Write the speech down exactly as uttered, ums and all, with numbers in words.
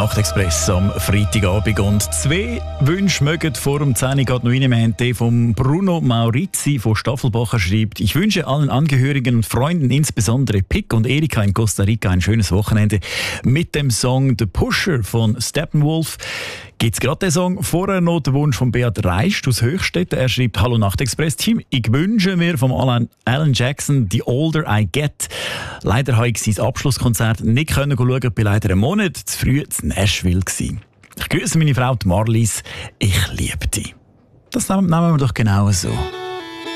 Nachtexpress am Freitagabend. Und zwei Wünsche mögen vor dem zehn Uhr geht noch rein. Wir haben den von Bruno Maurizi von Staffelbach. Er schreibt: Ich wünsche allen Angehörigen und Freunden, insbesondere Pick und Erika in Costa Rica, ein schönes Wochenende mit dem Song The Pusher von Steppenwolf. Gibt's gerade den Song? Vorher noch der Wunsch von Beat Reist aus Höchstädten. Er schreibt: Hallo Nachtexpress-Team, ich wünsche mir vom Alan, Alan Jackson The Older I Get. Leider habe ich sein Abschlusskonzert nicht können schauen, ich war leider einen Monat zu früh in Nashville gewesen. Ich grüße meine Frau, die Marlies. Ich liebe dich. Das nehmen wir doch genau so.